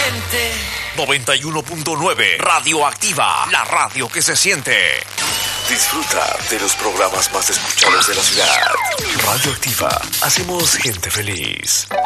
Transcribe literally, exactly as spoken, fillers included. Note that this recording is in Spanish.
siente. noventa y uno punto nueve Radioactiva, la radio que se siente. Disfruta de los programas más escuchados de la ciudad. Radioactiva, hacemos gente feliz.